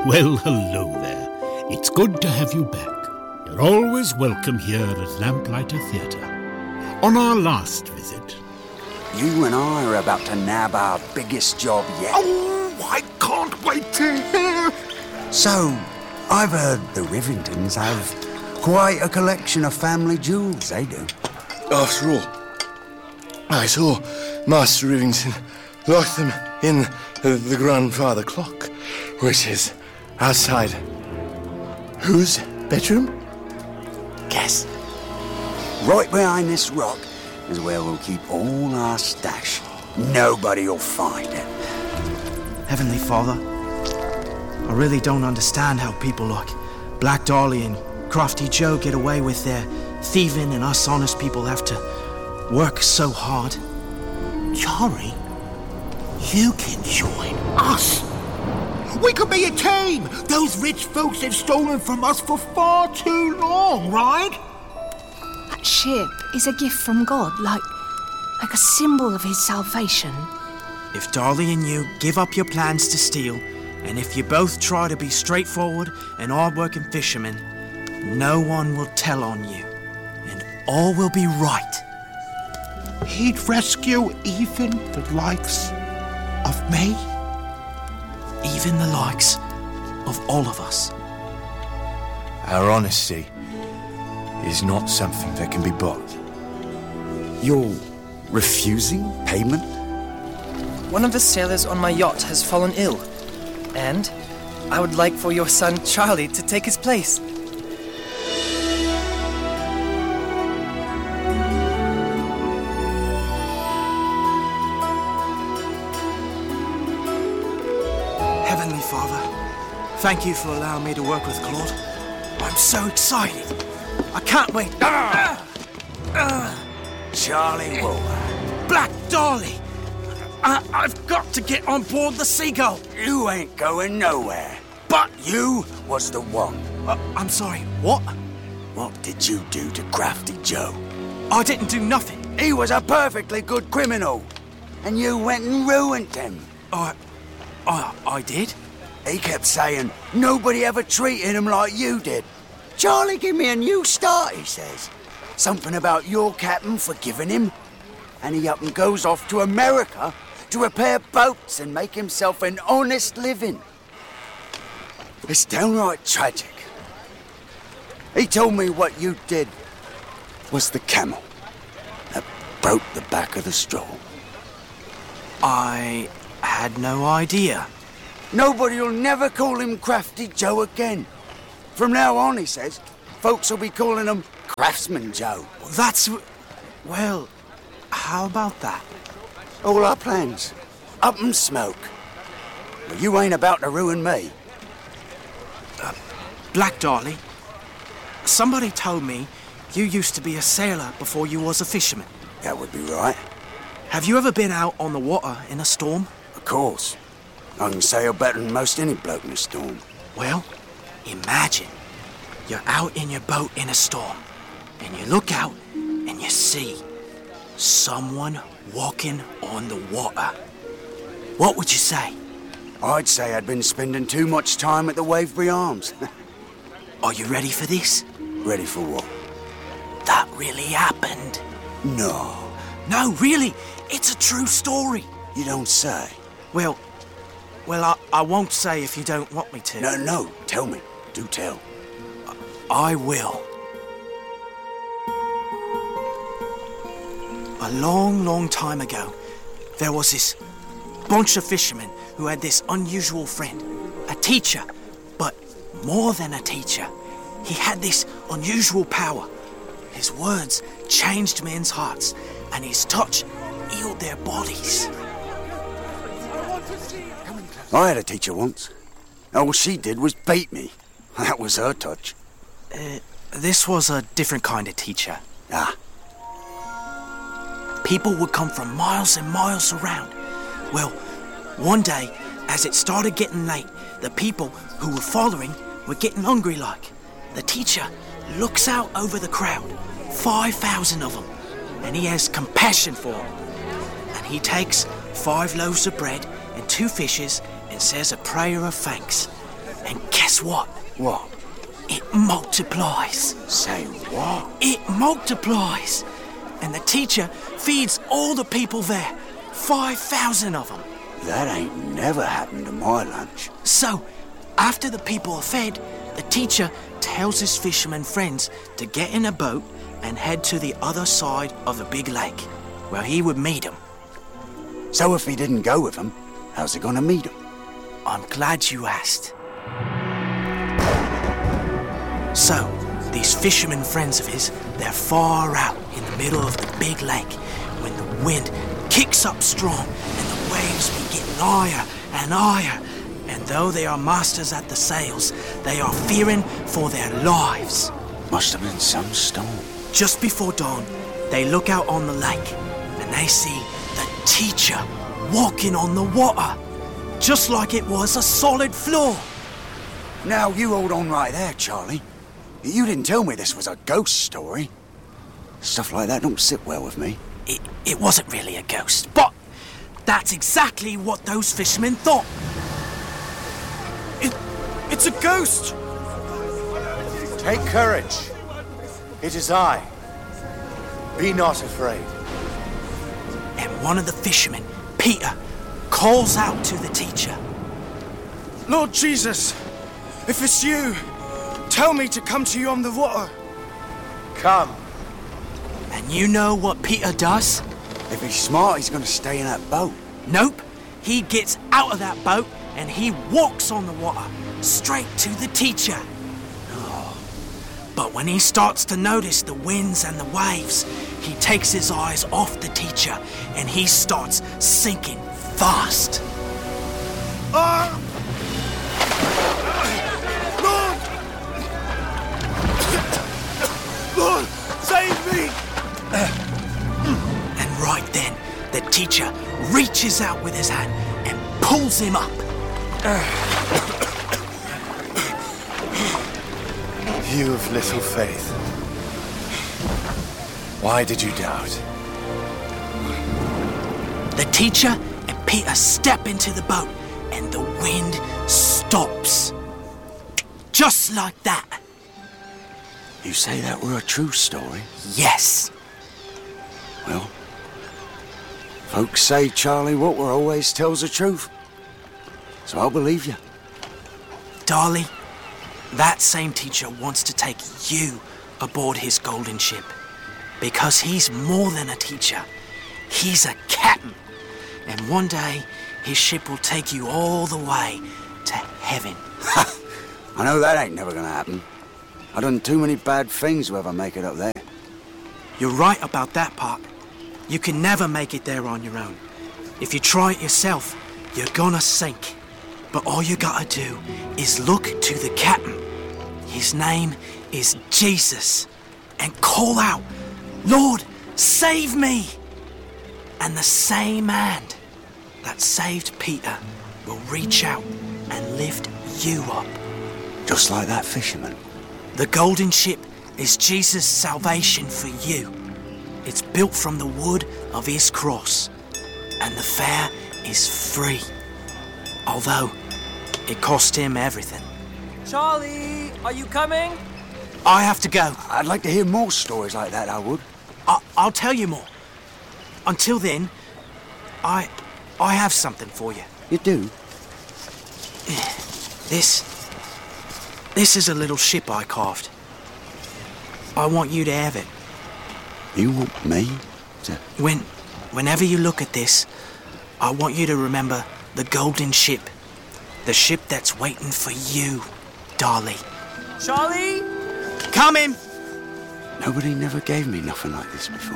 Well, hello there. It's good to have you back. You're always welcome here at Lamplighter Theatre. On our last visit... You and I are about to nab our biggest job yet. Oh, I can't wait to hear. So, I've heard the Rivingtons have quite a collection of family jewels, they do. After all, I saw Master Rivington lock them in the grandfather clock, which is outside whose bedroom? Guess. Right behind this rock is where we'll keep all our stash. Nobody'll find it. Heavenly Father, I really don't understand how people like Black Dolly and Crafty Joe get away with their thieving and us honest people have to work so hard. Charlie, you can join us. We could be a team. Those rich folks have stolen from us for far too long, right? That ship is a gift from God, like a symbol of his salvation. If Dolly and you give up your plans to steal, and if you both try to be straightforward and hard-working fishermen, no one will tell on you, and all will be right. He'd rescue even the likes of me? Even the likes of all of us. Our honesty is not something that can be bought. You're refusing payment? One of the sailors on my yacht has fallen ill, and I would like for your son Charlie to take his place. Heavenly Father, thank you for allowing me to work with Claude. I'm so excited. I can't wait. Charlie Woolver. Black Dolly! I've got to get on board the Seagull. You ain't going nowhere. But You was the one. I'm sorry, what? What did you do to Crafty Joe? I didn't do nothing. He was a perfectly good criminal, and you went and ruined him. I did? He kept saying nobody ever treated him like you did. Charlie, give me a new start, he says. Something about your captain forgiving him. And he up and goes off to America to repair boats and make himself an honest living. It's downright tragic. He told me what you did was the camel that broke the back of the straw. I had no idea. Nobody'll never call him Crafty Joe again. From now on, he says, folks will be calling him Craftsman Joe. That's... well, how about that? All our plans, up in smoke. But you ain't about to ruin me. Black Dolly, somebody told me you used to be a sailor before you was a fisherman. That would be right. Have you ever been out on the water in a storm? Of course. I can sail better than most any bloke in a storm. Well, imagine you're out in your boat in a storm, and you look out and you see someone walking on the water. What would you say? I'd say I'd been spending too much time at the Waverbury Arms. Are you ready for this? Ready for what? That really happened. No. No, really, it's a true story. You don't say. Well, I won't say if you don't want me to. No, tell me. Do tell. I will. A long, long time ago, there was this bunch of fishermen who had this unusual friend, a teacher, but more than a teacher. He had this unusual power. His words changed men's hearts, and his touch healed their bodies. I had a teacher once. All she did was beat me. That was her touch. This was a different kind of teacher. Ah. People would come from miles and miles around. Well, one day, as it started getting late, the people who were following were getting hungry like. The teacher looks out over the crowd, 5,000 of them, and he has compassion for them. And he takes 5 loaves of bread and 2 fishes and says a prayer of thanks. And guess what? What? It multiplies. Say what? It multiplies. And the teacher feeds all the people there. 5,000 of them. That ain't never happened to my lunch. So, after the people are fed, the teacher tells his fisherman friends to get in a boat and head to the other side of the big lake, where he would meet them. So if he didn't go with them, how's he gonna meet them? I'm glad you asked. So, these fishermen friends of his, they're far out in the middle of the big lake when the wind kicks up strong and the waves be getting higher and higher. And though they are masters at the sails, they are fearing for their lives. Must have been some storm. Just before dawn, they look out on the lake and they see the teacher walking on the water, just like it was a solid floor. Now you hold on right there, Charlie. You didn't tell me this was a ghost story. Stuff like that don't sit well with me. It wasn't really a ghost, but that's exactly what those fishermen thought. It's a ghost! Take courage. It is I. Be not afraid. And one of the fishermen, Peter, calls out to the teacher. Lord Jesus, if it's you, tell me to come to you on the water. Come. And you know what Peter does? If he's smart, he's gonna stay in that boat. Nope. He gets out of that boat and he walks on the water, straight to the teacher. But when he starts to notice the winds and the waves, he takes his eyes off the teacher and he starts sinking fast. Lord, save me! And right then, the teacher reaches out with his hand and pulls him up. You of little faith. Why did you doubt? The teacher and Peter step into the boat and the wind stops. Just like that. You say that were a true story? Yes. Well, folks say Charlie Walker always tells the truth. So I'll believe you. Darlie, that same teacher wants to take you aboard his golden ship. Because he's more than a teacher. He's a captain. And one day, his ship will take you all the way to heaven. I know that ain't never gonna happen. I've done too many bad things to ever make it up there. You're right about that part. You can never make it there on your own. If you try it yourself, you're gonna sink. But all you gotta do is look to the captain. His name is Jesus. And call out, Lord, save me! And the same hand that saved Peter will reach out and lift you up. Just like that fisherman. The golden ship is Jesus' salvation for you. It's built from the wood of his cross, and the fare is free. Although, it cost him everything. Charlie, are you coming? I have to go. I'd like to hear more stories like that, I would. I'll tell you more. Until then, I have something for you. You do? This is a little ship I carved. I want you to have it. You want me to... Whenever you look at this, I want you to remember the golden ship. The ship that's waiting for you, Darlie. Charlie? Coming! Nobody never gave me nothing like this before.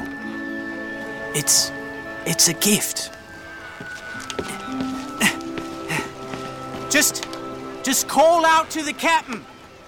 It's a gift. Just call out to the captain.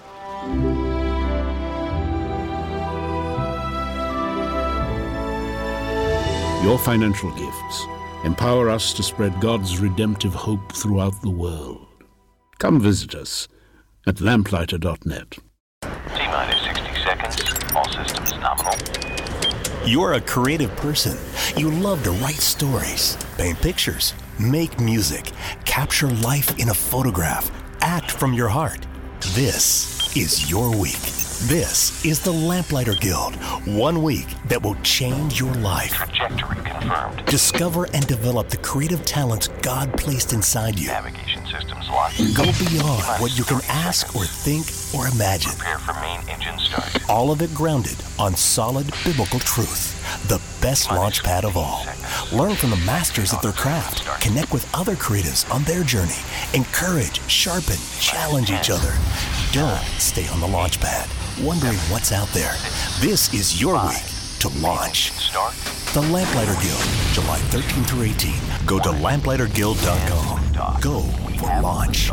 Your financial gifts empower us to spread God's redemptive hope throughout the world. Come visit us at lamplighter.net. T-minus 60 seconds. All systems nominal. You're a creative person. You love to write stories, paint pictures, make music, capture life in a photograph, act from your heart. This is your week. This is the Lamplighter Guild. 1 week that will change your life. Trajectory confirmed. Discover and develop the creative talents God placed inside you. Navigation systems locked. Go beyond what you can ask or think or imagine. Prepare for main engine start. All of it grounded on solid biblical truth. The best launch pad of all. Learn from the masters of their craft. Connect with other creatives on their journey. Encourage, sharpen, challenge each other. Don't stay on the launch pad, wondering what's out there. This is your week to launch. The Lamplighter Guild, July 13 through 18. Go to lamplighterguild.com. Go for launch.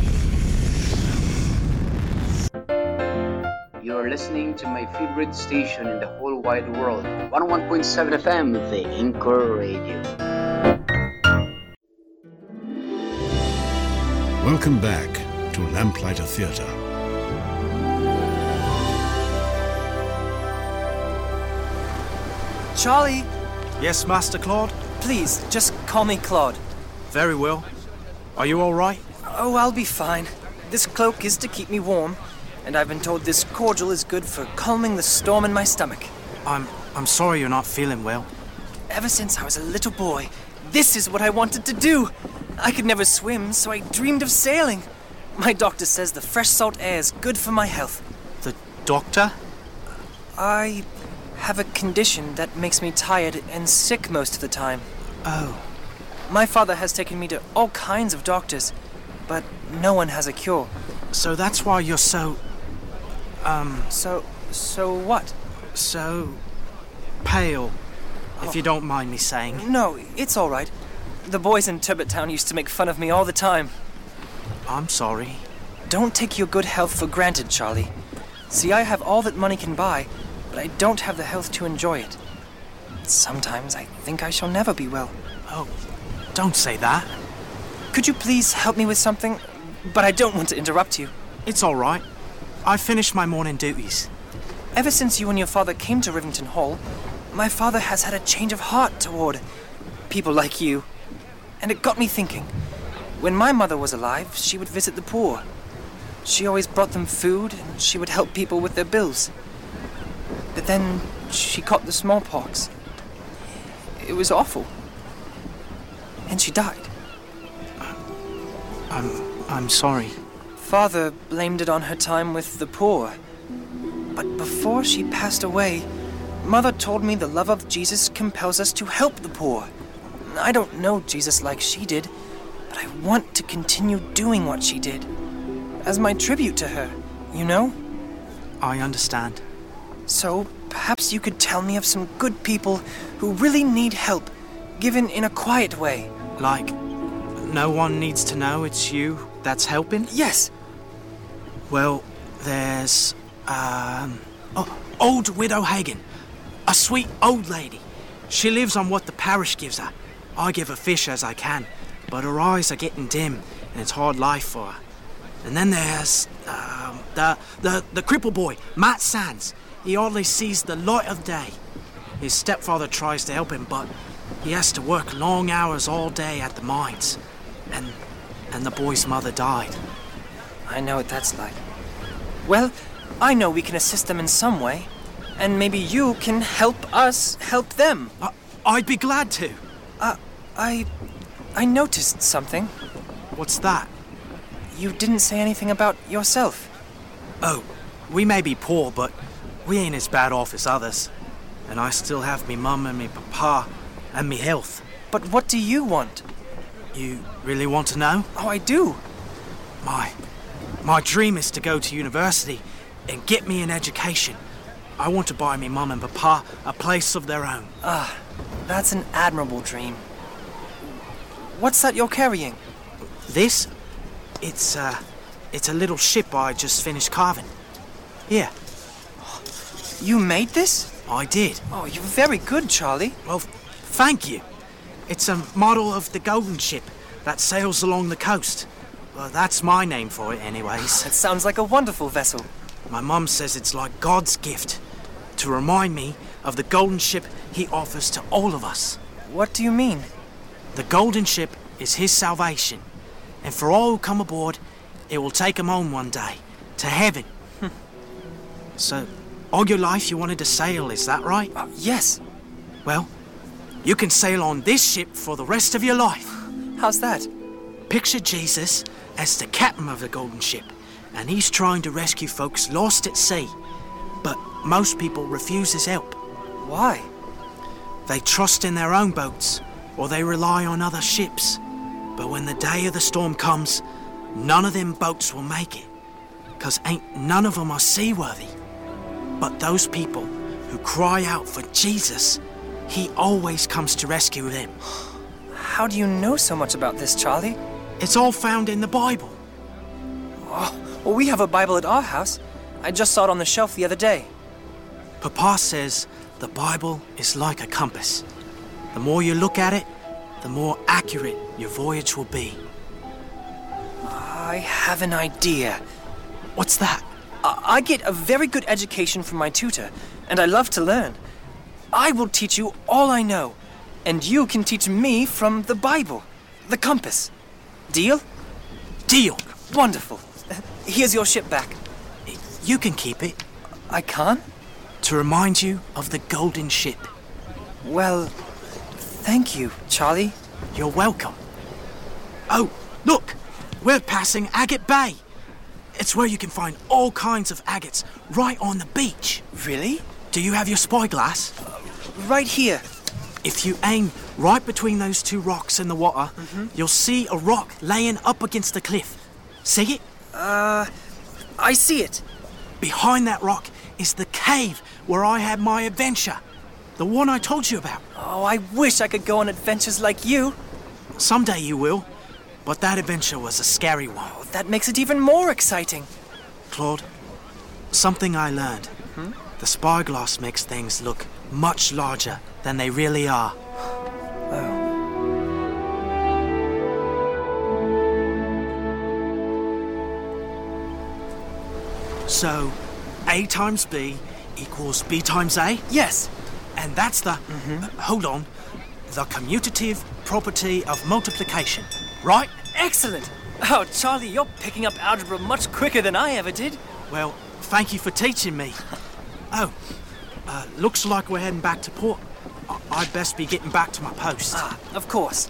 You're listening to my favorite station in the whole wide world, 101.7 FM, the Anchor Radio. Welcome back to Lamplighter Theatre. Charlie! Yes, Master Claude? Please, just call me Claude. Very well. Are you all right? Oh, I'll be fine. This cloak is to keep me warm, and I've been told this cordial is good for calming the storm in my stomach. I'm sorry you're not feeling well. Ever since I was a little boy, this is what I wanted to do. I could never swim, so I dreamed of sailing. My doctor says the fresh salt air is good for my health. The doctor? I have a condition that makes me tired and sick most of the time. Oh. My father has taken me to all kinds of doctors, but no one has a cure. So that's why you're so... So what? So... pale, if you don't mind me saying. No, it's all right. The boys in Turbot Town used to make fun of me all the time. I'm sorry. Don't take your good health for granted, Charlie. See, I have all that money can buy, but I don't have the health to enjoy it. Sometimes I think I shall never be well. Oh, don't say that. Could you please help me with something? But I don't want to interrupt you. It's all right. I finished my morning duties. Ever since you and your father came to Rivington Hall, my father has had a change of heart toward people like you. And it got me thinking. When my mother was alive, she would visit the poor. She always brought them food, and she would help people with their bills. But then she caught the smallpox. It was awful. And she died. I'm sorry. Father blamed it on her time with the poor. But before she passed away, Mother told me the love of Jesus compels us to help the poor. I don't know Jesus like she did, but I want to continue doing what she did. As my tribute to her, you know? I understand. So, perhaps you could tell me of some good people who really need help, given in a quiet way. Like, no one needs to know it's you that's helping? Yes. Well, there's, old Widow Hagen. A sweet old lady. She lives on what the parish gives her. I give her fish as I can, but her eyes are getting dim, and it's hard life for her. And then there's, the cripple boy, Matt Sands. He hardly sees the light of day. His stepfather tries to help him, but he has to work long hours all day at the mines. And the boy's mother died. I know what that's like. Well, I know we can assist them in some way, and maybe you can help us help them. I'd be glad to. I noticed something. What's that? You didn't say anything about yourself. Oh, we may be poor, but we ain't as bad off as others. And I still have me mum and me papa and me health. But what do you want? You really want to know? Oh, I do. My dream is to go to university and get me an education. I want to buy me mum and papa a place of their own. That's an admirable dream. What's that you're carrying? This? It's a little ship I just finished carving. Here. You made this? I did. Oh, you're very good, Charlie. Well, thank you. It's a model of the Golden Ship that sails along the coast. Well, that's my name for it anyways. It sounds like a wonderful vessel. My mum says it's like God's gift to remind me of the Golden Ship he offers to all of us. What do you mean? The Golden Ship is his salvation, and for all who come aboard, it will take them home one day, to heaven. So, all your life you wanted to sail, is that right? Yes. Well, you can sail on this ship for the rest of your life. How's that? Picture Jesus as the captain of the golden ship, and he's trying to rescue folks lost at sea. But most people refuse his help. Why? They trust in their own boats, or they rely on other ships. But when the day of the storm comes, none of them boats will make it, 'cause ain't none of them are seaworthy. But those people who cry out for Jesus, he always comes to rescue them. How do you know so much about this, Charlie? It's all found in the Bible. Oh, well, we have a Bible at our house. I just saw it on the shelf the other day. Papa says the Bible is like a compass. The more you look at it, the more accurate your voyage will be. I have an idea. What's that? I get a very good education from my tutor, and I love to learn. I will teach you all I know, and you can teach me from the Bible, the compass. Deal? Deal. Wonderful. Here's your ship back. You can keep it. I can't? To remind you of the golden ship. Well, thank you, Charlie. You're welcome. Oh, look! We're passing Agate Bay. It's where you can find all kinds of agates right on the beach. Really? Do you have your spyglass? Right here. If you aim right between those two rocks in the water, you'll see a rock laying up against the cliff. See it? I see it. Behind that rock is the cave where I had my adventure. The one I told you about. Oh, I wish I could go on adventures like you. Someday you will. But that adventure was a scary one. Oh, that makes it even more exciting. Claude, something I learned. The spyglass makes things look much larger than they really are. Oh. So, A times B equals B times A? Yes. And that's the... hold on. The commutative property of multiplication, right? Excellent. Oh, Charlie, you're picking up algebra much quicker than I ever did. Well, thank you for teaching me. Oh, looks like we're heading back to port. I'd best be getting back to my post. Ah, of course.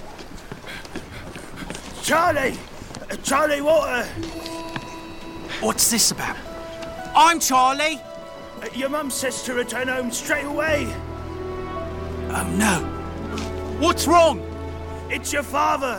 Charlie! Charlie Water! What's this about? I'm Charlie! Your mum says to return home straight away. Oh, no. What's wrong? It's your father.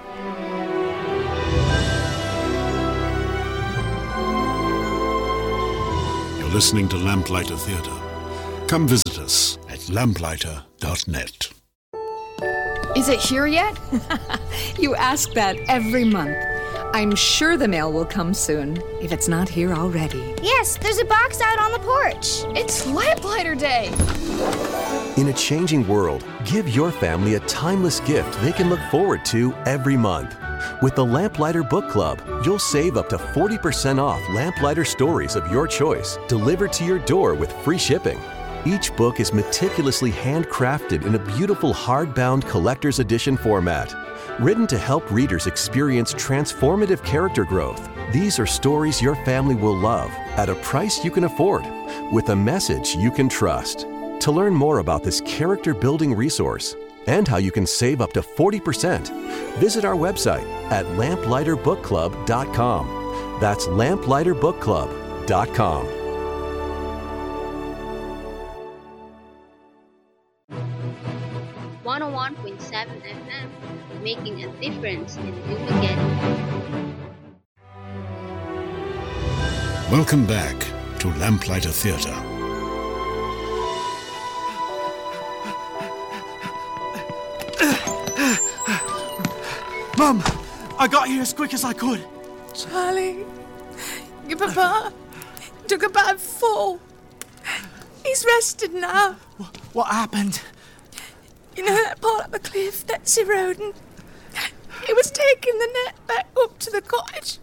You're listening to Lamplighter Theatre. Come visit us at lamplighter.net. Is it here yet? You ask that every month. I'm sure the mail will come soon, if it's not here already. Yes, there's a box out on the porch. It's Lamplighter Day! In a changing world, give your family a timeless gift they can look forward to every month. With the Lamplighter Book Club, you'll save up to 40% off Lamplighter stories of your choice, delivered to your door with free shipping. Each book is meticulously handcrafted in a beautiful hardbound collector's edition format. Written to help readers experience transformative character growth, these are stories your family will love at a price you can afford, with a message you can trust. To learn more about this character-building resource and how you can save up to 40%, visit our website at lamplighterbookclub.com. That's lamplighterbookclub.com. FM, making a difference in Newmarket. Welcome back to Lamplighter Theatre. Mum, I got here as quick as I could. Charlie, your papa took a bad fall. He's rested now. What happened? You know that part of the cliff that's eroding? It was taking the net back up to the cottage.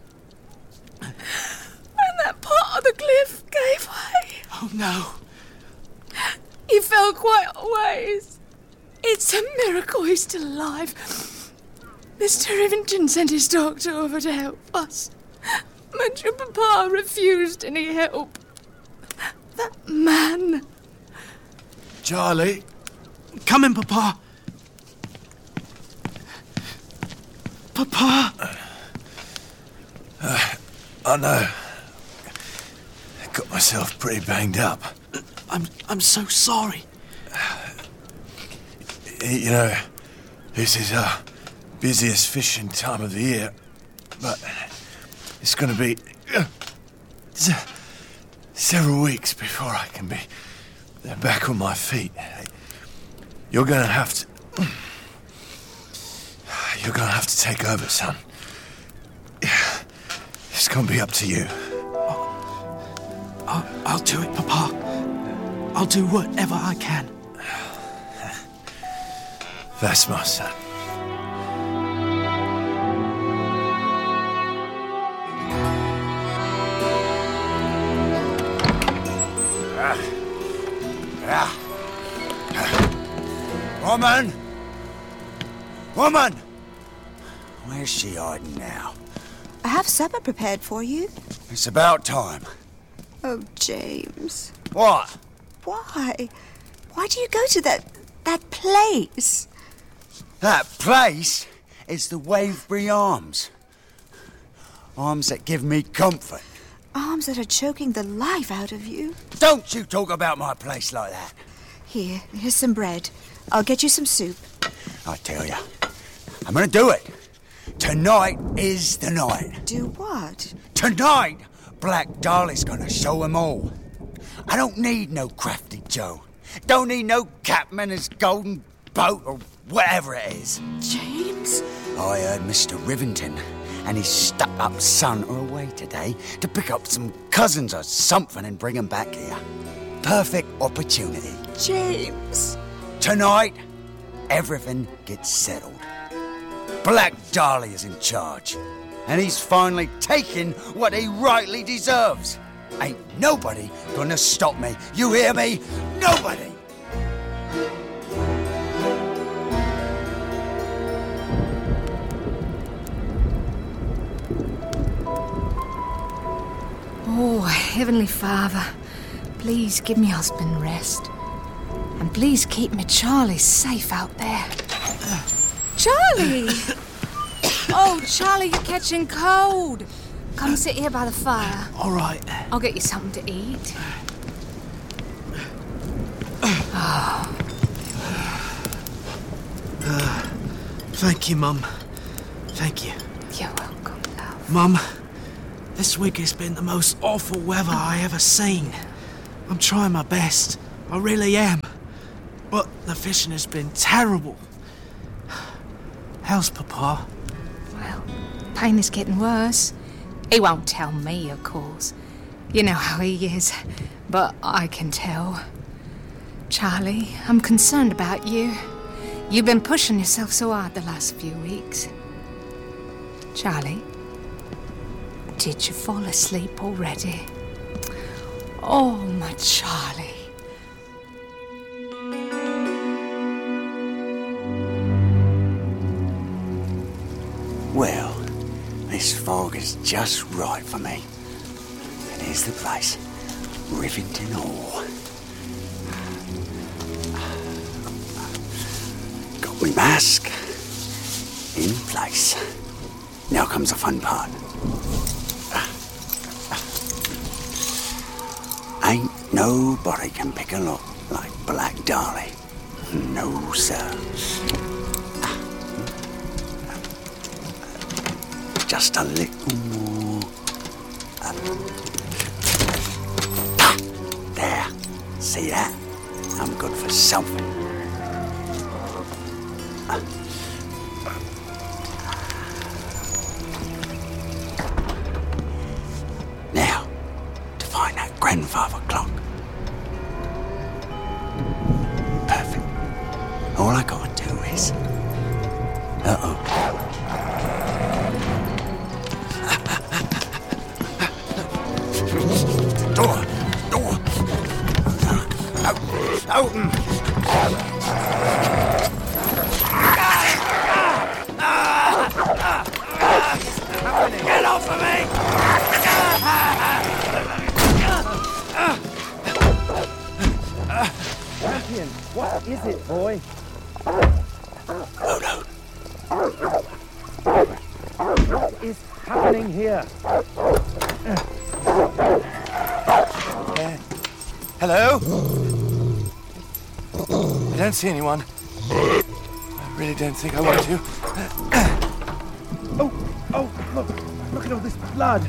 And that part of the cliff gave way. Oh, no. He fell quite a ways. It's a miracle he's still alive. Mr. Rivington sent his doctor over to help us. But your papa refused any help. That man. Charlie? Come in, Papa. Papa! I know. I got myself pretty banged up. I'm so sorry. You know, this is our busiest fishing time of the year, but it's going to be several weeks before I can be back on my feet. You're going to have to... You're going to have to take over, son. It's going to be up to you. I'll do it, Papa. I'll do whatever I can. That's my son. Woman! Woman! Where's she hiding now? I have supper prepared for you. It's about time. Oh, James. What? Why? Why do you go to that place? That place is the Waverbury Arms. Arms that give me comfort. Arms that are choking the life out of you. Don't you talk about my place like that. Here's some bread. I'll get you some soup. I tell you, I'm gonna do it. Tonight is the night. Do what? Tonight, Black Dolly's gonna show 'em all. I don't need no crafty Joe. Don't need no captain in his golden boat or whatever it is. James? I heard Mr. Rivington and his stuck-up son are away today to pick up some cousins or something and bring 'em back here. Perfect opportunity. James. Tonight, everything gets settled. Black Dolly is in charge, and he's finally taking what he rightly deserves. Ain't nobody gonna stop me. You hear me? Nobody! Oh, Heavenly Father, please give me husband rest. And please keep me Charlie safe out there. Charlie! Oh, Charlie, you're catching cold. Come sit here by the fire. All right. I'll get you something to eat. Oh. Thank you, Mum. Thank you. You're welcome, love. Mum, this week has been the most awful weather I ever seen. I'm trying my best. I really am. But the fishing has been terrible. How's Papa? Well, pain is getting worse. He won't tell me, of course. You know how he is. But I can tell. Charlie, I'm concerned about you. You've been pushing yourself so hard the last few weeks. Charlie, did you fall asleep already? Oh, my Charlie. Well, this fog is just right for me. And here's the place. Rivington Hall. Got my mask. In place. Now comes the fun part. Ain't nobody can pick a lock like Black Dolly. No, sir. Just a little more. There. See that? I'm good for something. Now, to find that grandfather clock. Perfect. All I gotta do is... Uh-oh. Door! Open! Get off of me! What is it, boy? Frodo. What is happening here? Hello? I don't see anyone. I really don't think I want to. Oh, look at all this blood.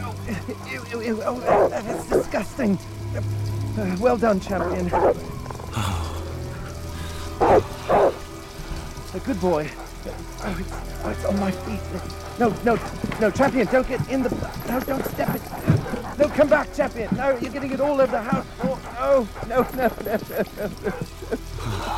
Oh, that's disgusting. Well done, champion. A good boy. Oh, it's on my feet. No, champion, don't get in the... No, don't step it. No, come back, champion. No, you're getting it all over the house. Oh, no.